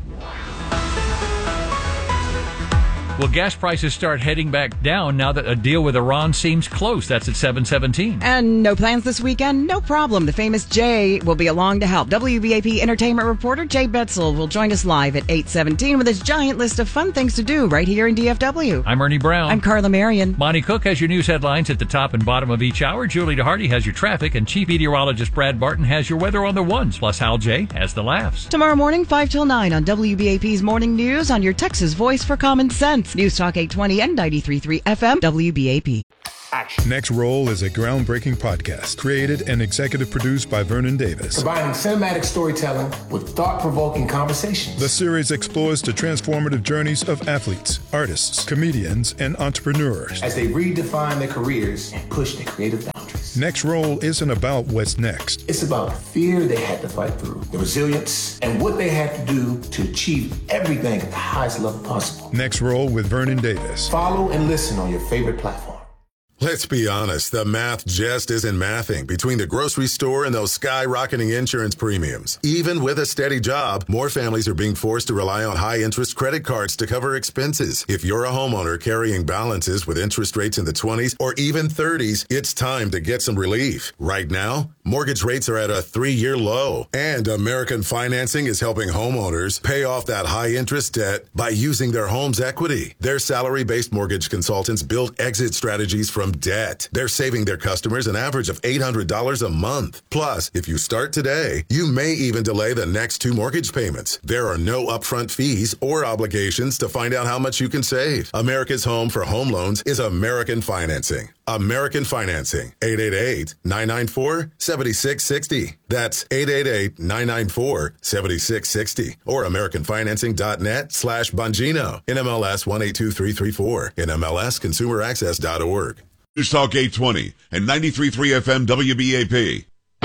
Well, gas prices start heading back down now that a deal with Iran seems close. That's at seven seventeen. And no plans this weekend? No problem. The famous Jay will be along to help. W B A P entertainment reporter Jay Betzel will join us live at eight seventeen with his giant list of fun things to do right here in D F W. I'm Ernie Brown. I'm Carla Marion. Monty Cook has your news headlines at the top and bottom of each hour. Julie DeHarty has your traffic, and Chief Meteorologist Brad Barton has your weather on the ones. Plus, Hal J has the laughs. Tomorrow morning, five till nine on W B A P's Morning News on your Texas voice for common sense. News Talk eight twenty and ninety-three point three F M W B A P. Action. Next Roll is a groundbreaking podcast created and executive produced by Vernon Davis. Combining cinematic storytelling with thought-provoking conversations. The series explores the transformative journeys of athletes, artists, comedians, and entrepreneurs as they redefine their careers and push their creative boundaries. Next Roll isn't about what's next. It's about the fear they had to fight through, the resilience, and what they had to do to achieve everything at the highest level possible. Next Roll with Vernon Davis. Follow and listen on your favorite platform. Let's be honest, the math just isn't mathing between the grocery store and those skyrocketing insurance premiums. Even with a steady job, more families are being forced to rely on high-interest credit cards to cover expenses. If you're a homeowner carrying balances with interest rates in the twenties or even thirties, it's time to get some relief. Right now, mortgage rates are at a three-year low, and American Financing is helping homeowners pay off that high-interest debt by using their home's equity. Their salary-based mortgage consultants build exit strategies from debt. They're saving their customers an average of eight hundred dollars a month. Plus, if you start today, you may even delay the next two mortgage payments. There are no upfront fees or obligations to find out how much you can save. America's home for home loans is American Financing. American Financing. eight eight eight, nine nine four, seven six six zero. That's eight eight eight, nine nine four, seven six six zero. Or americanfinancing.net slash Bongino. N M L S one eight two three three four. N M L S consumer access dot org. News Talk eight twenty and ninety-three point three F M W B A P.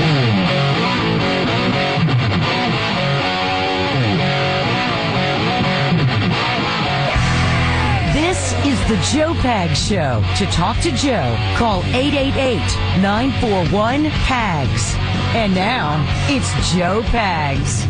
This is the Joe Pags Show. To talk to Joe, call eight eight eight, nine four one, P A G S. And now, it's Joe Pags.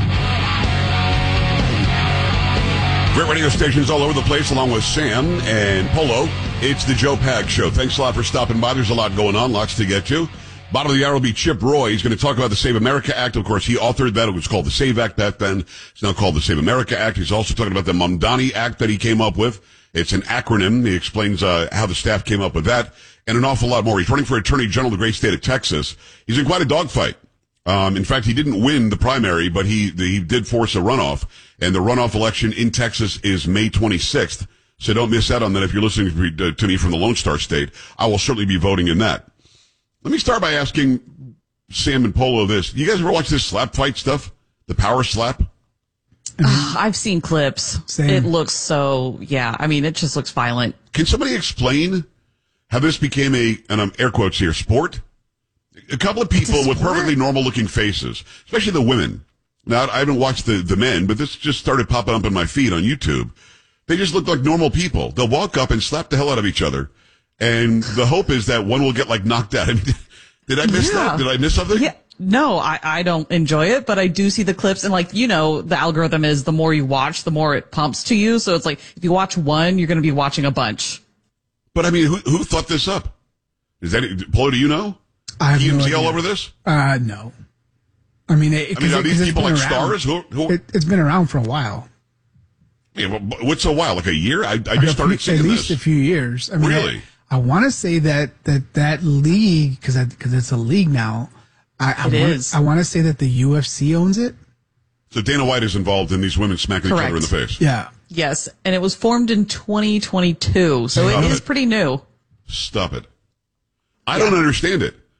Great radio stations all over the place, along with Sam and Polo. It's the Joe Pags Show. Thanks a lot for stopping by. There's a lot going on, lots to get to. Bottom of the hour will be Chip Roy. He's going to talk about the Save America Act. Of course, he authored that. It was called the SAVE Act back then. It's now called the Save America Act. He's also talking about the Mamdani Act that he came up with. It's an acronym. He explains uh, how the staff came up with that and an awful lot more. He's running for Attorney General of the great state of Texas. He's in quite a dogfight. Um, in fact, he didn't win the primary, but he he did force a runoff, and the runoff election in Texas is May twenty-sixth. So don't miss out on that if you're listening to me from the Lone Star State. I will certainly be voting in that. Let me start by asking Sam and Polo this. You guys ever watch this slap fight stuff? The power slap? Uh, I've seen clips. Same. It looks so, yeah, I mean, it just looks violent. Can somebody explain how this became a, and I'm air quotes here, sport? A couple of people with perfectly normal-looking faces, especially the women. Now, I haven't watched the, the men, but this just started popping up in my feed on YouTube. They just look like normal people. They'll walk up and slap the hell out of each other, and the hope is that one will get, like, knocked out. I mean, did I miss yeah. that? Did I miss something? Yeah. No, I, I don't enjoy it, but I do see the clips, and, like, you know, the algorithm is the more you watch, the more it pumps to you, so it's like, if you watch one, you're going to be watching a bunch. But, I mean, who who thought this up? Is that, Polo, do you know? I have T M Z no all idea. over this? Uh, no. I mean, it, I mean, are it, these it's people been like around. stars? Who, who? It, it's been around for a while. Yeah, but what's a while? Like a year? I, I Like just a started few- seeing At least this. a few years. I mean, Really? I, I want to say that that, that league, because because it's a league now. I, I It wanna, is. I want to say that the U F C owns it. So Dana White is involved in these women smacking each Correct. other in the face. Yeah. Yes, and it was formed in twenty twenty-two, so Stop it is it. pretty new. Stop it. I don't understand it.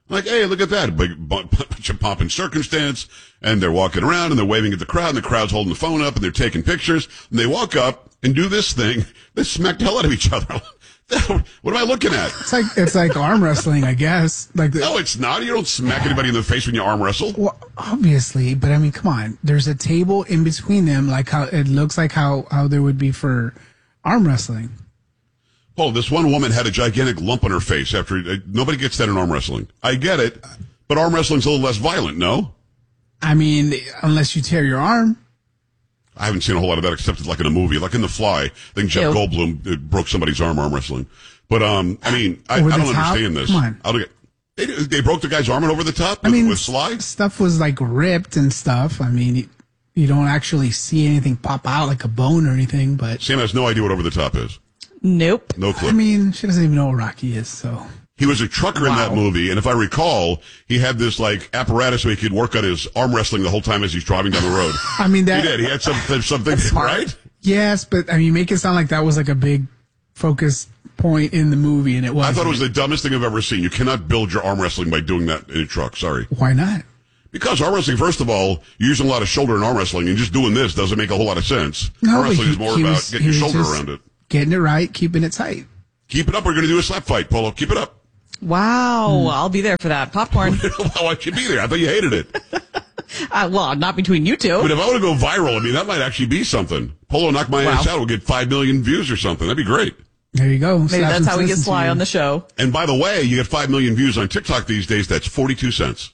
I'm like, hey, look at that. Big bunch of pomp and circumstance. And they're walking around and they're waving at the crowd and the crowd's holding the phone up and they're taking pictures. And they walk up and do this thing. They smack the hell out of each other. What am I looking at? It's like it's like arm wrestling, I guess. Like the, no, it's not. You don't smack anybody in the face when you arm wrestle. Well, obviously, but I mean, come on. There's a table in between them, like how it looks like how, how there would be for arm wrestling. Oh, this one woman had a gigantic lump on her face after uh, nobody gets that in arm wrestling. I get it, but arm wrestling's a little less violent, no? I mean, unless you tear your arm. I haven't seen a whole lot of that except like in a movie, like in The Fly. I think Jeff Ew. Goldblum uh, broke somebody's arm arm wrestling. But um, I mean, I, I don't understand this. Come on. I don't get, they, they broke the guy's arm over the top with, I mean, with Sly? Stuff was like ripped and stuff. I mean, you, you don't actually see anything pop out like a bone or anything, but... Sam has no idea what over the top is. Nope. No clue. I mean, she doesn't even know what Rocky is, so... He was a trucker wow. in that movie, and if I recall, he had this like apparatus so he could work on his arm wrestling the whole time as he's driving down the road. I mean, that... He did. He had some, something, right? Yes, but I mean, make it sound like that was like a big focus point in the movie, and it was. I thought it was the dumbest thing I've ever seen. You cannot build your arm wrestling by doing that in a truck. Sorry. Why not? Because arm wrestling, first of all, you're using a lot of shoulder in arm wrestling, and just doing this doesn't make a whole lot of sense. No, arm wrestling he, is more he about was, getting your shoulder around it. Getting it right, keeping it tight. Keep it up. We're going to do a slap fight, Polo. Keep it up. Wow, mm. I'll be there for that. Popcorn. Well, I should be there. I thought you hated it. uh, well, not between you two. But if I want to go viral, I mean, that might actually be something. Polo Knock My wow. Ass Out will get five million views or something. That'd be great. There you go. Maybe Slap that's how we get Sly on the show. And by the way, you get five million views on TikTok these days. That's forty-two cents.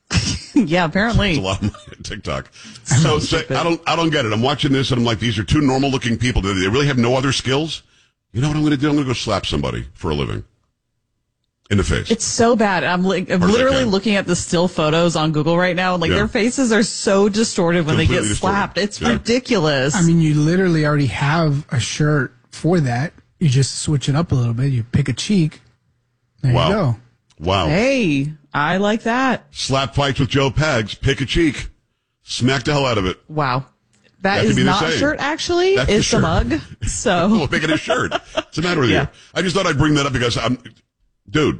Yeah, apparently. It's a lot of money on TikTok. So, so I don't, I don't get it. I'm watching this and I'm like, these are two normal looking people. Do they really have no other skills? You know what I'm going to do? I'm going to go slap somebody for a living. In the face. It's so bad. I'm, li- I'm literally looking at the still photos on Google right now. Like, yeah. their faces are so distorted when Completely they get slapped. Distorted. It's yeah. ridiculous. I mean, you literally already have a shirt for that. You just switch it up a little bit. You pick a cheek. There wow. you go. Wow. Hey, I like that. Slap fights with Joe Pags. Pick a cheek. Smack the hell out of it. Wow. That, that is not a shirt, actually. That's it's a mug. So. We'll make it a shirt. What's the matter with yeah. you? I just thought I'd bring that up because I'm... Dude,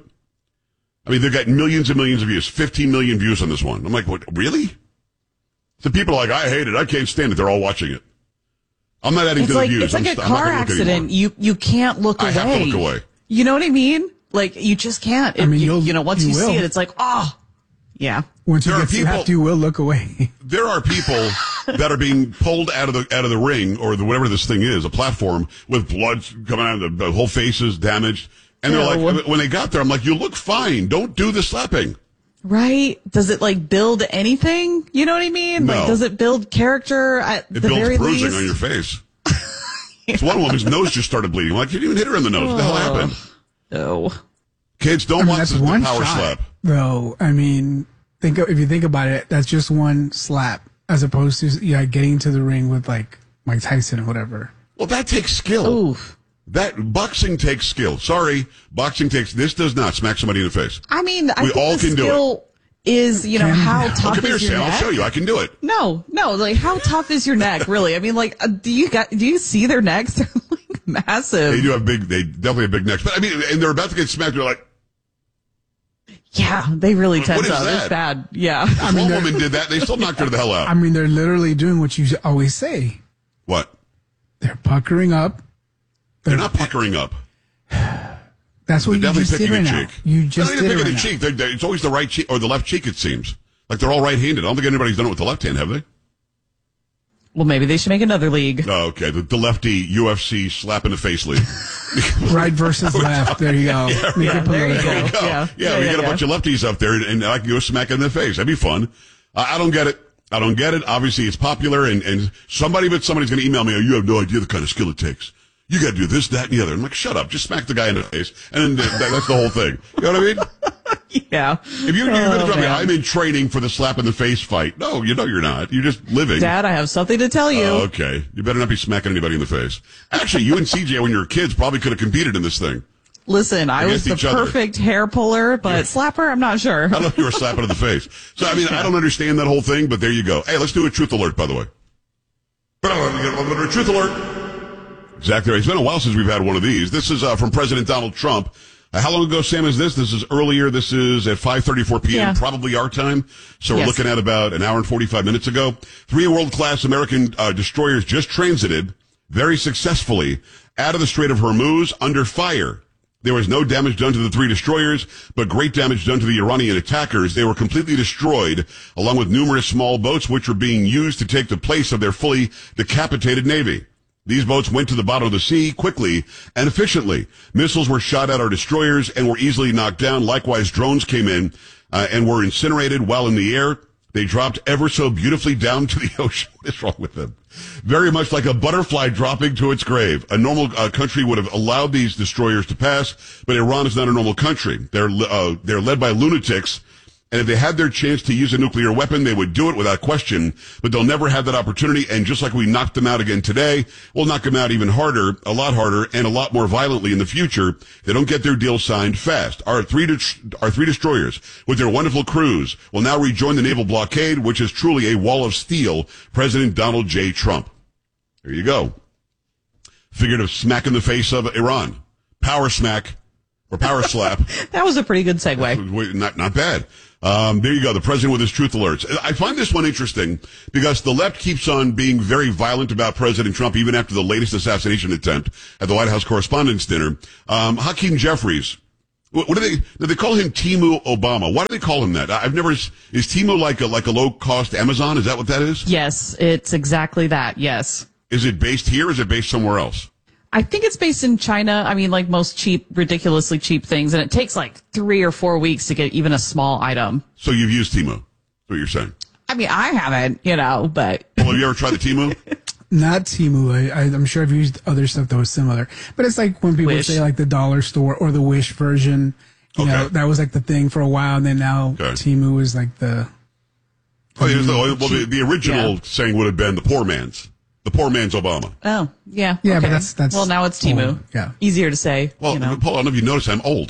I mean, they've got millions and millions of views, fifteen million views on this one. I'm like, what, really? The people are like, I hate it. I can't stand it. They're all watching it. I'm not adding it's to like, the views. It's like I'm, a car accident. You you can't look I away. I have to look away. You know what I mean? Like, you just can't. It, I mean, you, you know, once you, you see it, it's like, oh, yeah. Once you there get are people, slapped, you will look away. There are people that are being pulled out of the out of the ring or the, whatever this thing is, a platform with blood coming out of the, the whole face is damaged. And they're like, when they got there, I'm like, you look fine. Don't do the slapping. Right? Does it like build anything? You know what I mean? No. Like, does it build character at it the very least? It builds bruising least? on your face. yeah. So one woman's nose just started bleeding. I'm like, you didn't even hit her in the nose. Oh. What the hell happened? No. Kids, don't I mean, watch that's the one power shot, slap. Though, I mean, think of, if you think about it, that's just one slap as opposed to yeah, getting into the ring with like Mike Tyson or whatever. Well, that takes skill. Oof. That boxing takes skill. Sorry, boxing takes. This does not smack somebody in the face. I mean, I we think all the can skill do it. Is you know Can how you? tough oh, come is here, your Sam. neck? I'll show you. I can do it. No, no. Like, how tough is your neck? Really? I mean, like, uh, do you got? Do you see their necks? They're like massive. They do have big. They definitely have big necks. But I mean, and they're about to get smacked. They're like, yeah, they really what tense is up. that? It's bad. Yeah. I mean, one woman did that. They still knocked her the hell out. I mean, they're literally doing what you always say. What? They're puckering up. They're, they're not puckering up. That's what they're you just did right now. You just they're did picking it right the now. cheek. They're, they're, it's always the right cheek or the left cheek. It seems like they're all right-handed. I don't think anybody's done it with the left hand, have they? Well, maybe they should make another league. Oh, okay. The, the lefty U F C slap in the face league. Right versus left. There you go. Yeah, yeah, there you go. There you go. Yeah, yeah, yeah, we yeah, get a yeah. bunch of lefties up there, and, and I can go smack in the face. That'd be fun. Uh, I don't get it. I don't get it. Obviously, it's popular, and, and somebody but somebody's going to email me, oh, you have no idea the kind of skill it takes. You got to do this, that, and the other. I'm like, shut up. Just smack the guy in the face, and then that, that's the whole thing. You know what I mean? Yeah. If you, you're going to Oh, tell me man. I'm in training for the slap in the face fight, no, you know you're not. You're just living. Dad, I have something to tell you. Oh, okay. You better not be smacking anybody in the face. Actually, you and C J, when you were kids, probably could have competed in this thing. Listen, I was Against the each other. perfect hair puller, but Yeah. slapper, I'm not sure. I don't know if you were slapping in the face. So, I mean, I don't understand that whole thing, but there you go. Hey, let's do a truth alert, by the way. Truth alert. Exactly right. It's been a while since we've had one of these. This is uh, from President Donald Trump. Uh, how long ago, Sam, is this? This is earlier. This is at five thirty-four p.m., Yeah. probably our time. So we're Yes. looking at about an hour and forty-five minutes ago. Three world-class American uh, destroyers just transited very successfully out of the Strait of Hormuz under fire. There was no damage done to the three destroyers, but great damage done to the Iranian attackers. They were completely destroyed, along with numerous small boats, which were being used to take the place of their fully decapitated navy. These boats went to the bottom of the sea quickly and efficiently. Missiles were shot at our destroyers and were easily knocked down. Likewise, drones came in uh, and were incinerated while in the air. They dropped ever so beautifully down to the ocean. What's wrong with them? Very much like a butterfly dropping to its grave. A normal uh, country would have allowed these destroyers to pass, but Iran is not a normal country. They're uh, they're led by lunatics. And if they had their chance to use a nuclear weapon, they would do it without question, but they'll never have that opportunity. And just like we knocked them out again today, we'll knock them out even harder, a lot harder, and a lot more violently in the future. They don't get their deal signed fast. Our three, de- our three destroyers, with their wonderful crews, will now rejoin the naval blockade, which is truly a wall of steel. President Donald J. Trump. There you go. Figurative smack in the face of Iran. Power smack, or power slap. That was a pretty good segue. Not, not bad. Um, there you go. The president with his truth alerts. I find this one interesting because the left keeps on being very violent about President Trump, even after the latest assassination attempt at the White House Correspondents' Dinner. Um, Hakeem Jeffries. What, what do they, do they call him Timu Obama? Why do they call him that? I've never, is Timu like a, like a low cost Amazon? Is that what that is? Yes, it's exactly that. Yes. Is it based here or is it based somewhere else? I think it's based in China. I mean, like most cheap, ridiculously cheap things. And it takes like three or four weeks to get even a small item. So you've used Timu, is what you're saying? I mean, I haven't, you know, but. Well, have you ever tried the Timu? Not Timu. I, I, I'm sure I've used other stuff that was similar. But it's like when people Wish. say like the dollar store or the Wish version. You Okay. know, that was like the thing for a while. And then now Okay. Timu is like the. Oh, yeah, the, well, the, the original Yeah. saying would have been the poor man's. The poor man's Obama. Oh, yeah. Yeah, okay. but that's- that's Well, now it's Timu. old, yeah. Easier to say. Well, you know. Paul, I don't know if you noticed, I'm old.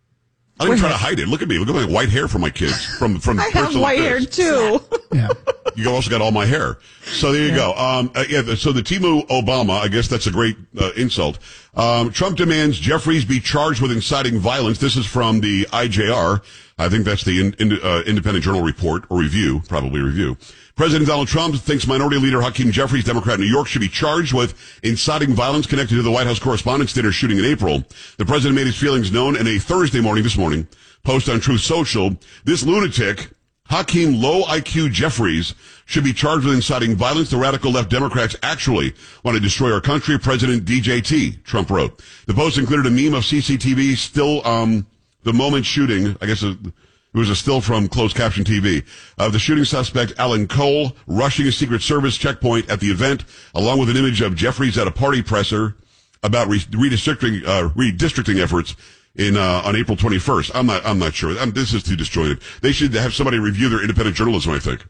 I didn't We're try to not- hide it. Look at me. Look at my white hair from my kids. From from I have personal white hair affairs. too. Yeah. You also got all my hair. So there you go. Um, uh, yeah. So the Timu Obama, I guess that's a great uh, insult. Um, Trump demands Jeffries be charged with inciting violence. This is from the I J R. I think that's the in, in, uh, Independent Journal report or review, probably review. President Donald Trump thinks Minority Leader Hakeem Jeffries, Democrat in New York, should be charged with inciting violence connected to the White House Correspondents' Dinner shooting in April. The president made his feelings known in a Thursday morning this morning post on Truth Social. This lunatic, Hakeem Low I Q Jeffries, should be charged with inciting violence. The radical left Democrats actually want to destroy our country. President D J T, Trump wrote. The post included a meme of C C T V still, um, the moment shooting, I guess it was a still from closed caption T V, of the shooting suspect, Alan Cole, rushing a Secret Service checkpoint at the event, along with an image of Jeffries at a party presser about re- redistricting, uh, redistricting efforts in, uh, on April twenty-first. I'm not, I'm not sure. I'm, this is too disjointed. They should have somebody review their independent journalism, I think.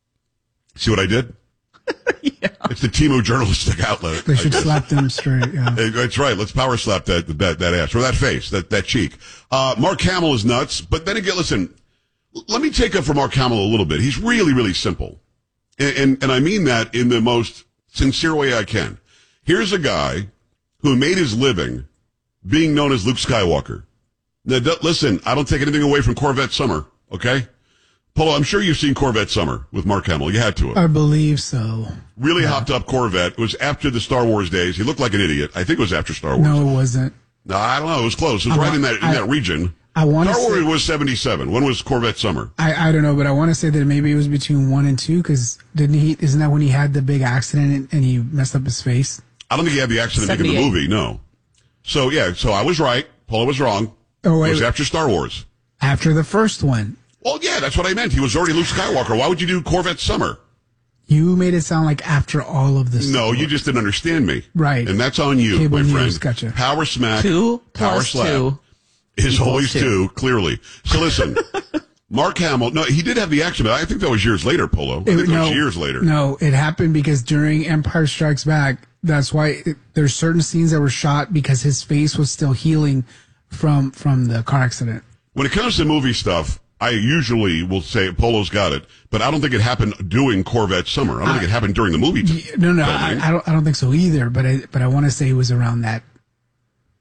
See what I did? Yeah. It's the Timu journalistic outlet. They should I guess. slap them straight. Yeah. Hey, that's right. Let's power slap that, that, that ass or that face, that, that cheek. Uh, Mark Hamill is nuts, but then again, listen, let me take up for Mark Hamill a little bit. He's really, really simple. And, and, and I mean that in the most sincere way I can. Here's a guy who made his living being known as Luke Skywalker. Now, d- listen, I don't take anything away from Corvette Summer, okay? Polo, I'm sure you've seen Corvette Summer with Mark Hamill. You had to have. I believe so. Really yeah. hopped up Corvette. It was after the Star Wars days. He looked like an idiot. I think it was after Star Wars. No, it wasn't. No, I don't know. It was close. It was I right wa- in that in I- that region. I want to Star Wars say, was seventy-seven. When was Corvette Summer? I, I don't know, but I want to say that maybe it was between one and two because didn't he? Isn't that when he had the big accident and, and he messed up his face? I don't think he had the accident making the movie. No. So yeah. So I was right. Paula was wrong. Oh, wait, it was wait. after Star Wars. After the first one. Well, yeah, that's what I meant. He was already Luke Skywalker. Why would you do Corvette Summer? You made it sound like after all of this. No, you just didn't understand me. Right. And that's on you, Cable my news, friend. gotcha. Power smack. Two power plus slap two is equals always two. two, clearly. So listen, Mark Hamill, no, he did have the accident. I think that was years later, Polo. I think It- that no, was years later. No, it happened because during Empire Strikes Back, that's why it, there's certain scenes that were shot because his face was still healing from from the car accident. When it comes to movie stuff, I usually will say Polo's got it, but I don't think it happened doing Corvette Summer. I don't I- think it happened during the movie. T- No, no, filming. I, I don't. I don't think so either. But I, but I want to say it was around that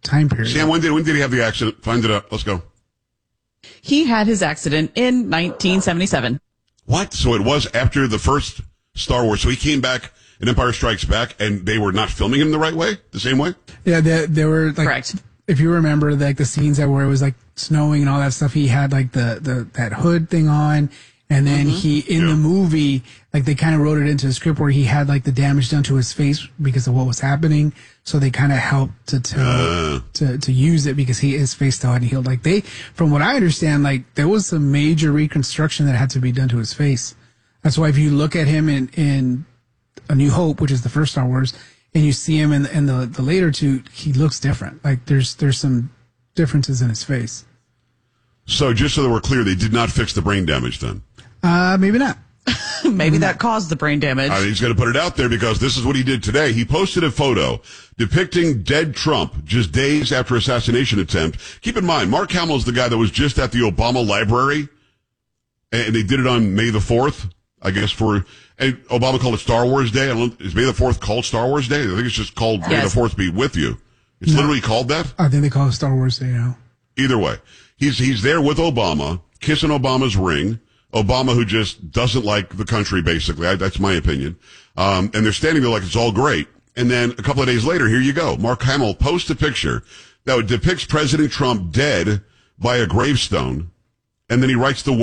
time period. Sam, when did when did he have the accident? Find it out. Let's go. He had his accident in nineteen seventy-seven. What? So it was after the first Star Wars. So he came back in Empire Strikes Back, and they were not filming him the right way, the same way? Yeah, there, there were like, correct. If you remember, like the scenes that where it was like snowing and all that stuff, he had like the, the that hood thing on, and then Mm-hmm. he in Yeah. the movie, like they kind of wrote it into the script where he had like the damage done to his face because of what was happening. So they kind of helped to tell, Uh. to to use it because he his face still hadn't healed. Like they, from what I understand, like there was some major reconstruction that had to be done to his face. That's why if you look at him in in A New Hope, which is the first Star Wars, and you see him in, in the, the later two, he looks different. Like there's there's some differences in his face. So just so that we're clear, they did not fix the brain damage then. Uh, maybe not. Maybe that caused the brain damage. Uh, he's going to put it out there because this is what he did today. He posted a photo depicting dead Trump just days after assassination attempt. Keep in mind, Mark Hamill is the guy that was just at the Obama library, and they did it on May the fourth, I guess, for and Obama called it Star Wars Day. I don't know, is May the fourth called Star Wars Day? I think it's just called May Yes. the fourth be with you. It's No. literally called that? I think they call it Star Wars Day now. Either way, he's he's there with Obama, kissing Obama's ring. Obama, who just doesn't like the country, basically. I, that's my opinion. Um, and they're standing there like it's all great. And then a couple of days later, here you go. Mark Hamill posts a picture that depicts President Trump dead by a gravestone, and then he writes the